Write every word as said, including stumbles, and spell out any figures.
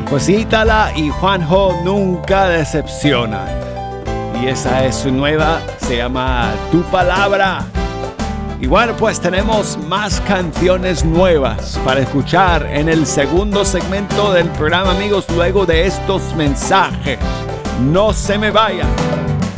Pues Ítala y Juanjo nunca decepcionan. Y esa es su nueva, se llama Tu Palabra. Y bueno, pues tenemos más canciones nuevas para escuchar en el segundo segmento del programa, amigos, luego de estos mensajes. No se me vayan.